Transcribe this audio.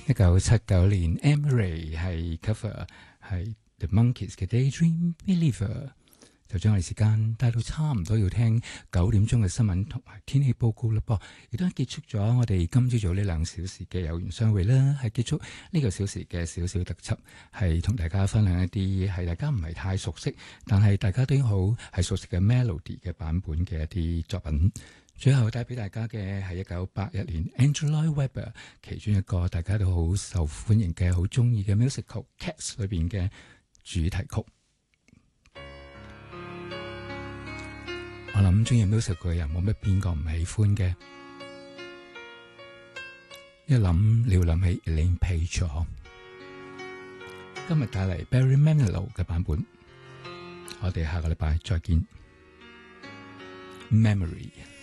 1979年 Emery 係 cover 係 The Monkees 嘅 Daydream Believer， 就將我哋時間帶到差唔多要聽9點鐘嘅新聞同埋天氣報告啦噃，亦都結束咗我哋今朝早呢2小時嘅有緣相會啦，係結束呢個小時嘅小小特輯，係同大家分享一啲係大家唔係太熟悉，但係大家都好係熟悉嘅 melody 嘅版本嘅一啲作品。最後帶俾大家嘅係1981年 Andrew Lloyd Webber 其中一個大家都好受歡迎嘅好中意嘅 musical Cats 裏邊嘅主題曲。我諗中意 musical 嘅人冇乜邊個唔喜歡嘅，一諗你要諗起 Elaine Paige。今日帶嚟 Barry Manilow 嘅版本，我哋下個禮拜再見。Memory。